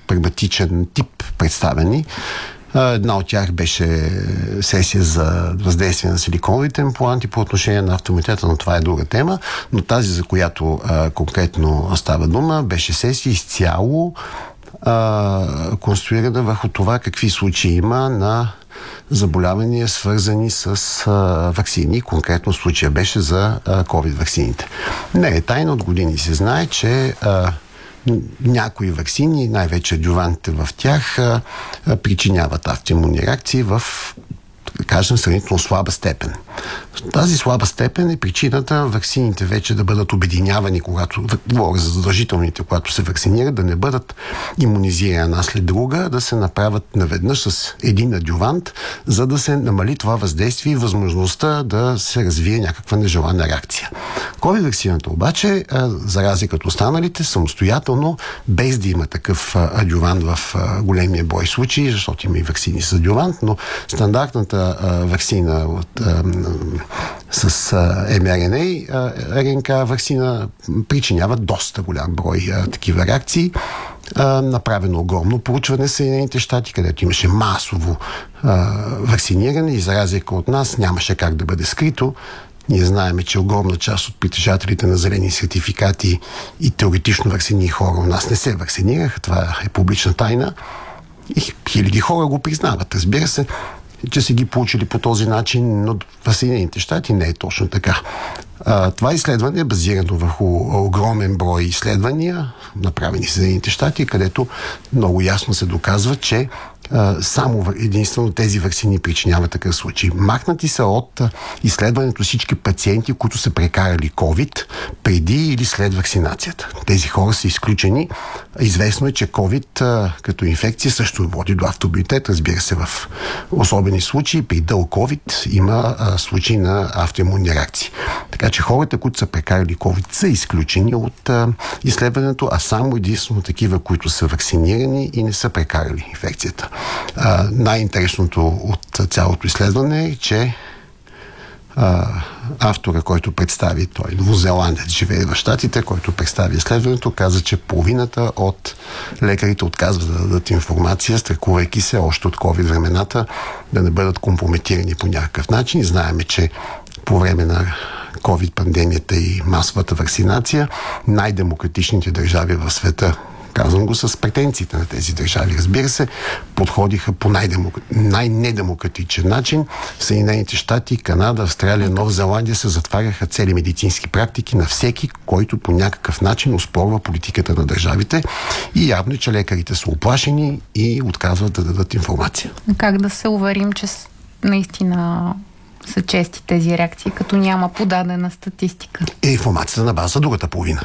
прагматичен тип представени. Една от тях беше сесия за въздействие на силиконовите импланти по отношение на автоимунитета, но това е друга тема. Но тази, за която конкретно става дума, беше сесия изцяло конструирана върху това какви случаи има на заболявания, свързани с ваксини. Конкретно случая беше за COVID-ваксините. Не е тайна, от години се знае, че някои ваксини, най-вече адювантите в тях, причиняват автоимунни реакции в, да кажем, сравнително слаба степен. Тази слаба степен е причината ваксините вече да бъдат обединявани, когато говоря за задължителните, когато се вакцинират, да не бъдат имунизирани една след друга, да се направят наведнъж с един адювант, за да се намали това въздействие и възможността да се развие някаква нежелана реакция. COVID-ваксината обаче, за разлика от останалите, самостоятелно, без да има такъв адювант в големия брой случаи, защото има и ваксини с адювант, но стандартната ваксина с mRNA, РНК ваксина причинява доста голям брой такива реакции. Направено огромно проучване в Съединените щати, където имаше масово вакциниране и за разлика от нас нямаше как да бъде скрито. Ние знаем, че огромна част от притежателите на зелени сертификати и теоретично вакцини хора у нас не се вакцинираха. Това е публична тайна. И хиляди хора го признават. Разбира се, че са ги получили по този начин, но в Съединените щати не е точно така. Това изследване е базирано върху огромен брой изследвания, направени в Съединените щати, където много ясно се доказва, че само единствено тези ваксини причиняват такъв случай. Махнати са от изследването всички пациенти, които са прекарали COVID преди или след вакцинацията. Тези хора са изключени. Известно е, че COVID като инфекция също води до автоимунитет. Разбира се, в особени случаи при дълг COVID има случаи на автоимунни реакции. Така че хората, които са прекарали COVID, са изключени от изследването, а само единствено такива, които са вакцинирани и не са прекарали инфекцията. Най-интересното от цялото изследване е, че автора, който представи, той новозеландец, живее в щатите, който представи изследването, каза, че половината от лекарите отказват да дадат информация, страхувайки се още от COVID времената да не бъдат компрометирани по някакъв начин. И знаем, че по време на COVID-пандемията и масовата вакцинация най-демократичните държави в света, казвам го с претенциите на тези държави, разбира се, подходиха по най-недемократичен начин. В Съединените щати, Канада, Австралия, Нова Зеландия се затваряха цели медицински практики на всеки, който по някакъв начин оспорва политиката на държавите, и явно е, че лекарите са уплашени и отказват да дадат информация. Как да се уверим, че наистина са чести тези реакции, като няма подадена статистика? Информацията на база другата половина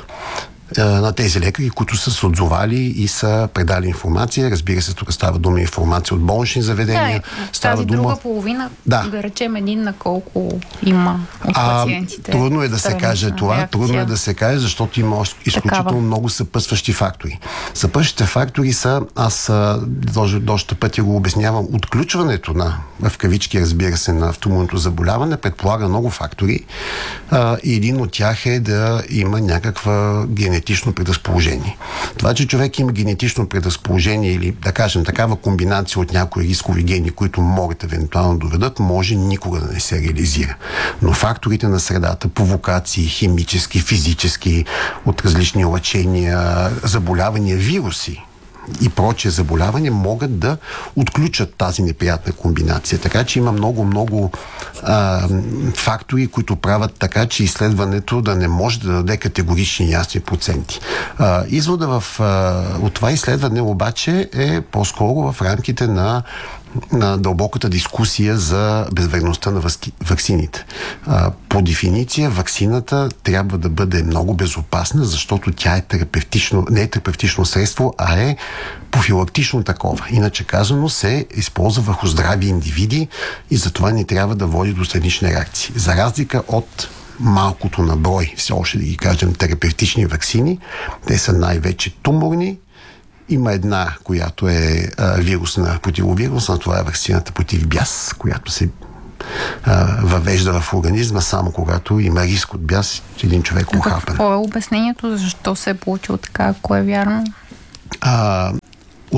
на тези лекари, които са се отзовали и са предали информация. Разбира се, тук става дума информация от болнични заведения. Тази друга половина, да речем един на колко има от пациентите. Трудно е да се каже това. Реакция. Трудно е да се каже, защото има изключително много съпътстващи фактори. Съпътстващите фактори са, аз доста пъти го обяснявам, отключването на, в кавички, разбира се, на автоимунното заболяване предполага много фактори. И един от тях е да има някаква генетично предразположение. Това, че човек има генетично предразположение или, да кажем, такава комбинация от някои рискови гени, които могат евентуално доведат, може никога да не се реализира. Но факторите на средата, провокации, химически, физически, от различни лъчения, заболявания, вируси и прочие заболявания могат да отключат тази неприятна комбинация. Така че има много фактори, които правят така, че изследването да не може да даде категорични ясни проценти. Извода от това изследване обаче е по-скоро в рамките на дълбоката дискусия за безвредността на ваксините. По дефиниция, ваксината трябва да бъде много безопасна, защото тя е не е терапевтично средство, а е профилактично такова. Иначе казано, се използва върху здрави индивиди и затова не трябва да води до странични реакции. За разлика от малкото на брой, все още да ги кажем, терапевтични ваксини, те са най-вече туморни. Има една, която е вирусна, противовирусна, това е ваксината против бяс, която се въвежда в организма само когато има риск от бяс, един човек ухапен. Какво е обяснението? Защо се е получило така, ако е вярно?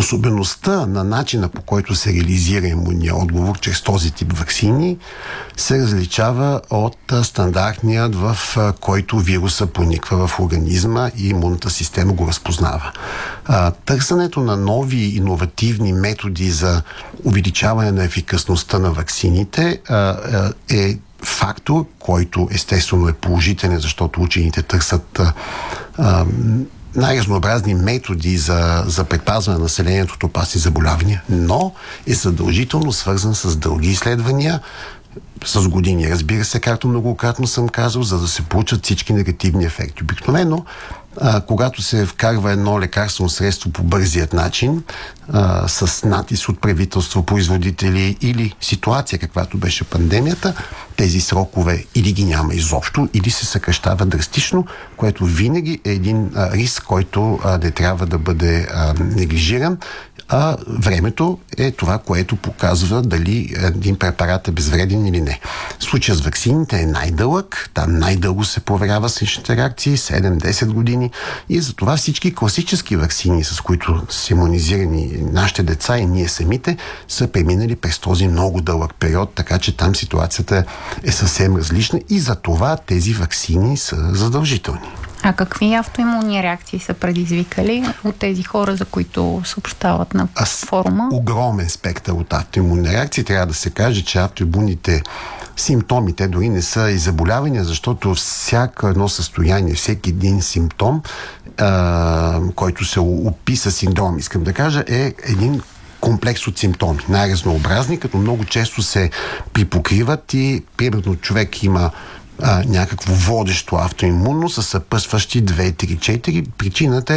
Особеността на начина, по който се реализира имунния отговор чрез този тип ваксини се различава от стандартният, в който вируса прониква в организма и имунната система го разпознава. Търсенето на нови иновативни методи за увеличаване на ефикасността на ваксините е фактор, който естествено е положителен, защото учените търсят най-разнообразни методи за предпазване на населението от опасни заболявания, но е задължително свързан с дълги изследвания, с години, разбира се, както многократно съм казал, за да се получат всички негативни ефекти. Обикновено, когато се вкарва едно лекарствено средство по бързият начин, с натиск от правителство, производители или ситуация, каквато беше пандемията, тези срокове или ги няма изобщо, или се съкращава драстично, което винаги е един риск, който не трябва да бъде неглижиран. А времето е това, което показва дали един препарат е безвреден или не. Случая с ваксините е най-дълъг, там най-дълго се проверява страничните реакции, 7-10 години, и затова всички класически ваксини, с които са имунизирани нашите деца и ние самите, са преминали през този много дълъг период, така че там ситуацията е съвсем различна и затова тези ваксини са задължителни. А какви автоимунни реакции са предизвикали от тези хора, за които съобщават на форума? Огромен спектър от автоимунни реакции. Трябва да се каже, че автоимунните симптоми, те дори не са и заболявания, защото всяко едно състояние, всеки един симптом, който се описа синдром, искам да кажа, е един комплекс от симптоми, най-разнообразни, като много често се припокриват и примерно човек има някакво водещо автоимунно с съпъсващи 2, 3, 4. Причината е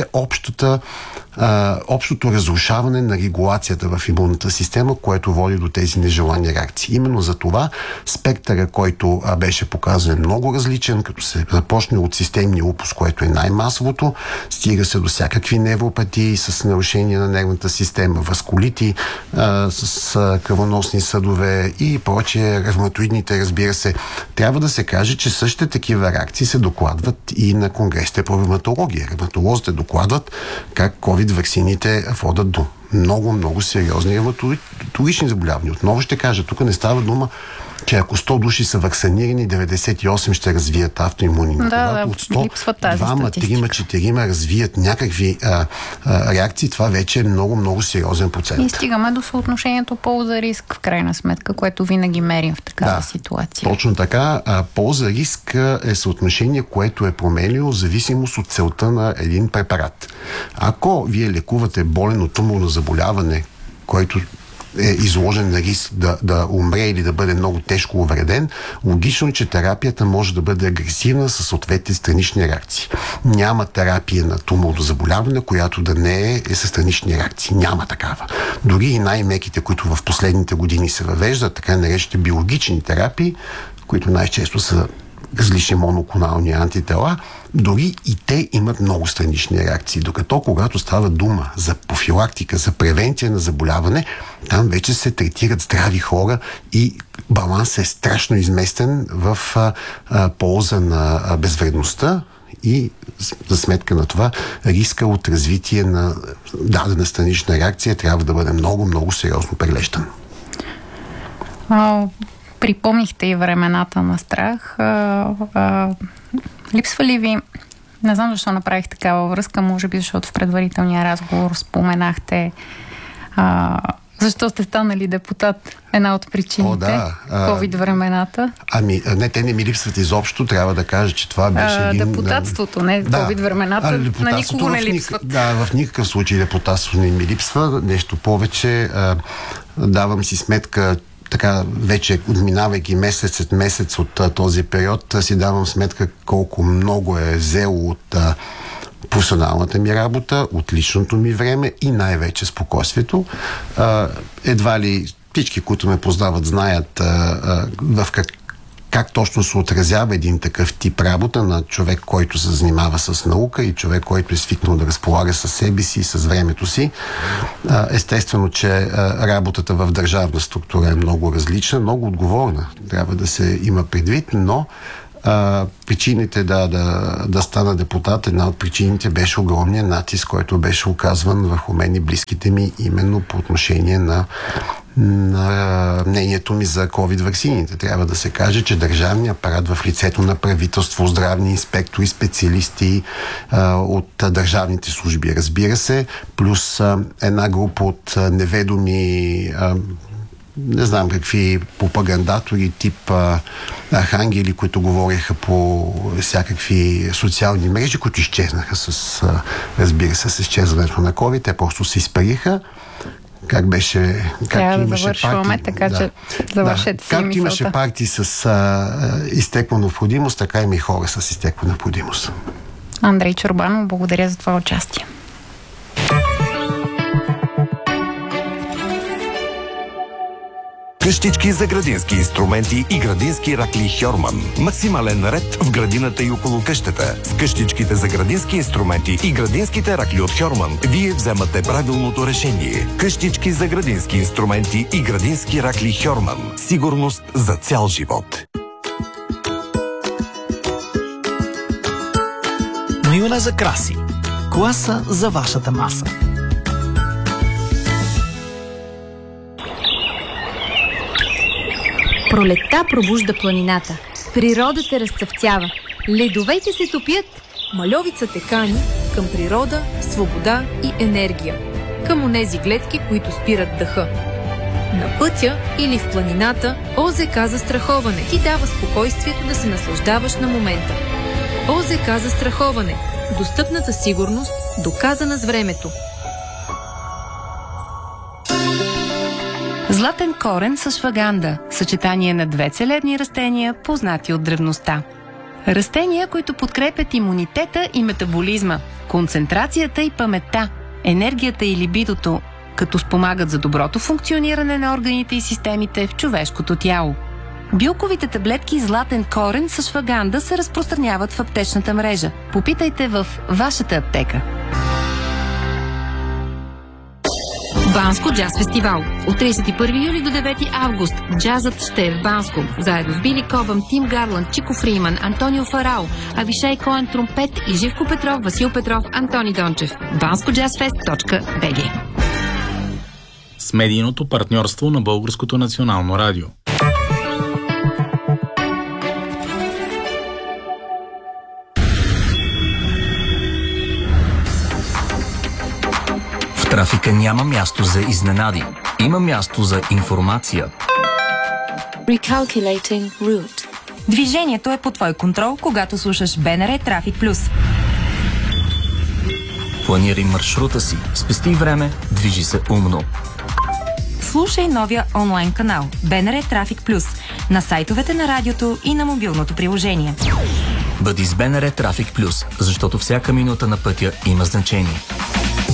общото разрушаване на регулацията в имунната система, което води до тези нежелани реакции. Именно за това спектъра, който беше показан, е много различен, като се започне от системния лупус, което е най-масовото, стига се до всякакви невропатии с нарушение на нервната система, васкулити с кръвоносни съдове и прочие, ревматоидните, разбира се. Трябва да се каже, че същите такива реакции се докладват и на конгресите по ревматология. Ревматолозите докладват как COVID-ваксините водят до много сериозни ревматологични заболявания. Отново ще кажа, тук не става дума, че ако 100 души са вакцинирани, 98 ще развият автоимунни. Да, от 100, 2, 3, 4 развият някакви реакции, това вече е много сериозен процент. И стигаме до съотношението полза-риск, в крайна сметка, което винаги мерим в такава ситуация. Точно така. Полза-риск е съотношение, което е променливо в зависимост от целта на един препарат. Ако вие лекувате болен от туморно заболяване, който е изложен на риск да умре или да бъде много тежко увреден, логично е, че терапията може да бъде агресивна със съответните странични реакции. Няма терапия на туморно заболяване, която да не е със странични реакции. Няма такава. Дори и най-меките, които в последните години се въвеждат, така наречените биологични терапии, които най-често са различни моноклонални антитела, дори и те имат много странични реакции. Докато когато става дума за профилактика, за превенция на заболяване, там вече се третират здрави хора и балансът е страшно изместен в полза на безвредността и за сметка на това риска от развитие на дадена странична реакция трябва да бъде много сериозно преглеждан. Припомнихте и времената на страх. Липсва ли ви, не знам защо направих такава връзка, може би защото в предварителния разговор споменахте защо сте станали депутат? Една от причините. COVID времената. Не, те не ми липсват изобщо. Трябва да кажа, че това беше един... Депутатството, не COVID времената. На никого не липсват. В никакъв случай депутатството не ми липсва. Нещо повече. Давам си сметка, така вече отминавайки месец след месец от този период, си давам сметка колко много е взело от професионалната ми работа, от личното ми време и най-вече спокойствието. Едва ли всички, които ме познават, знаят как точно се отразява един такъв тип работа на човек, който се занимава с наука и човек, който е свикнал да разполага със себе си и с времето си. Естествено, че работата в държавна структура е много различна, много отговорна. Трябва да се има предвид, но причините да стана депутат, една от причините беше огромния натиск, който беше оказван върху мен и близките ми, именно по отношение на мнението ми за COVID ваксините. Трябва да се каже, че държавният апарат в лицето на правителство, здравни инспектори, специалисти от държавните служби, разбира се, плюс една група от неведоми не знам какви пропагандатори тип архангели, които говореха по всякакви социални мрежи, които изчезнаха разбира се, с изчезването на COVID. Те просто се изпариха. Как беше... Трябва да завършваме, така че завършете си Както имаше партии с изтекла необходимост, така има и хора с изтекла необходимост. Андрей Чорбанов, благодаря за това участие. Къщички за градински инструменти и градински ракли Хьорман. Максимален ред в градината и около къщата. С къщичките за градински инструменти и градинските ракли от Хьорман вие вземате правилното решение. Къщички за градински инструменти и градински ракли Хьорман. Сигурност за цял живот. Майонеза Краси. Класа за вашата маса. Пролетта пробужда планината. Природата разцъфтява. Ледовете се топят. Мальовицата кани към природа, свобода и енергия. Към онези гледки, които спират дъха. На пътя или в планината ОЗК застраховане ти дава спокойствието да се наслаждаваш на момента. ОЗК застраховане. Достъпната сигурност, доказана с времето. Златен корен с шваганда – съчетание на две целебни растения, познати от древността. Растения, които подкрепят имунитета и метаболизма, концентрацията и паметта, енергията и либидото, като спомагат за доброто функциониране на органите и системите в човешкото тяло. Билковите таблетки Златен корен с шваганда се разпространяват в аптечната мрежа. Попитайте в вашата аптека. Банско джаз фестивал. От 31 юли до 9 август джазът ще е в Банско. Заедно с Били Кобъм, Тим Гарланд, Чико Фриман, Антонио Фарао, Авишей Коен тромпет и Живко Петров, Васил Петров, Антони Дончев. BanskoJazzFest.bg. С медийното партньорство на Българското национално радио. В трафика няма място за изненади. Има място за информация. Recalculating route. Движението е под твой контрол, когато слушаш БНР Трафик Плюс. Планирай маршрута си, спести време, движи се умно. Слушай новия онлайн канал БНР Трафик Плюс на сайтовете на радиото и на мобилното приложение. Бъди с БНР Трафик Плюс, защото всяка минута на пътя има значение.